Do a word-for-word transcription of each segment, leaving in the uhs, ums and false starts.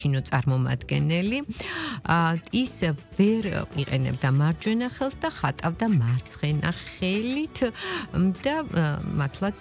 ჩინო წარმომადგენელი ის ვერ იყენებდა მარჯვენა ხელს და ხატავდა მარცხენა ხელით და მართლაც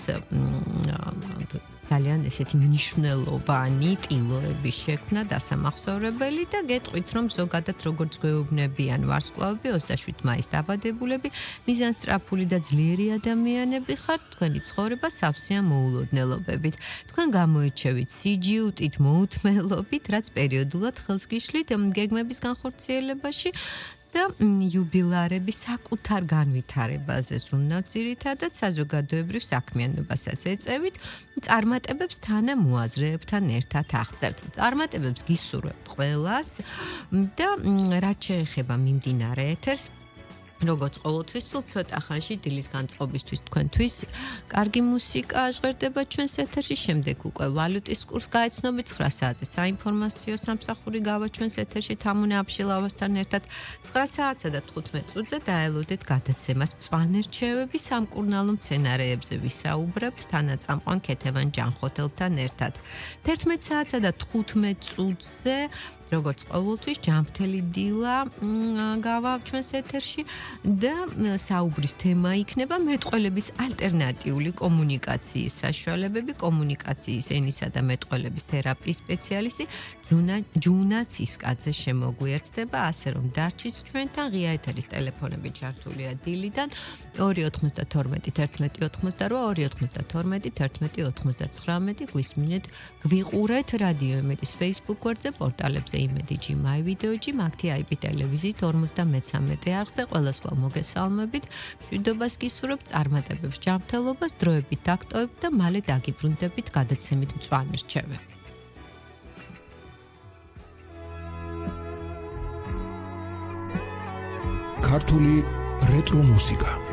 ძალიან ესეთი მნიშვნელოვანი ტილოების შექმნა დასამახსოვრებელი და გეტყვით რომ ზოგადად როგორც გვეუბნებიან ვარსკვლავები ოცდაშვიდ მაისს დაბადებულები მიზანსწრაფული და ძლიერი ადამიანები ხართ თქვენი ცხოვრება სავსეა მოულოდნელობებით თქვენ გამოირჩევით სიჯიუტით მოუთმელობით რაც პერიოდულად ხელს გიშლით გეგმების განხორციელებაში და იუბილარების საკუთარ განვითარებაზე ზრუნავთ ძირითადად საზოგადოებრივ საქმიანობასაც ეწევით წარმატებებს თანამოაზრეებთან ერთად აღწევთ წარმატებებს გისურვებთ ყველას და რაც შეეხება მიმდინარე ეთერს როგორც ყოველთვის სულ ცოტა ხანში დილის განწყობისთვის თქვენთვის კარგი მუსიკა ჟღერდება ჩვენს ეთერში შემდეგ უკვე ვალუტის კურს გაეცნობით ცხრა საათზე საინფორმაციო სამსახური გავა ჩვენს ეთერში თამუნე აბშილავასთან ერთად ცხრა საათსა და თხუთმეტ წუთზე დაელოდეთ გადაცემას მწვანერჩევები სამკურნალო მცენარეებზე ვისაუბრებთ თანაწამყვან ქეთევან ჯანხოთელთან ერთად თერთმეტ საათსა და თხუთმეტ წუთზე როგორც ყოველთვის ჯანმრთელი დილა გავა ჩვენს ეთერში და საუბრის თემა იქნება მეტყველების ალტერნატიული კომუნიკაციის საშუალებები კომუნიკაციის ენისა და მეტყველების თერაპიის სპეციალისტი ჯუნა ცისკაძე შემოგვიერთდება ასე რომ დარჩით ჩვენთან ღია ეთერის ტელეფონები ჩართულია დილიდან ორი ოთხმოცდათორმეტი თერთმეტი ოთხმოცდარვა ორი ოთხმოცდათორმეტი თერთმეტი ოცდათხმეტი გვისმინეთ გვიყურეთ რადიო იმედის Facebook გვერდზე პორტალებზე იმედიჯი მაი ვიდეოჯი მაგთი აიპი ტელევიზიით ორმოცდამეცამეტე არხზე ყველას კვლავ მოგესალმებით მშვიდობას გისურვებთ წარმატებებს ჯანმრთელობას დროებით დაგტოვებთ და მალე დაგიბრუნდებით გადაცემით მწვანერჩევები ქართული რეტრო მუსიკა